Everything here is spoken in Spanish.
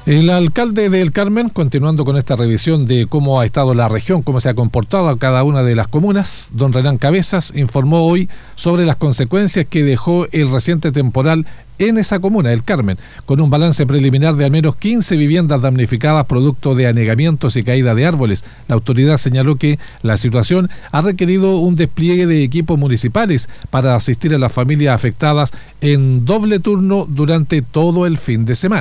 El alcalde del Carmen, continuando con esta revisión de cómo ha estado la región, cómo se ha comportado cada una de las comunas, don Renán Cabezas, informó hoy sobre las consecuencias que dejó el reciente temporal en esa comuna, el Carmen, con un balance preliminar de al menos 15 viviendas damnificadas producto de anegamientos y caída de árboles. La autoridad señaló que la situación ha requerido un despliegue de equipos municipales para asistir a las familias afectadas en doble turno durante todo el fin de semana.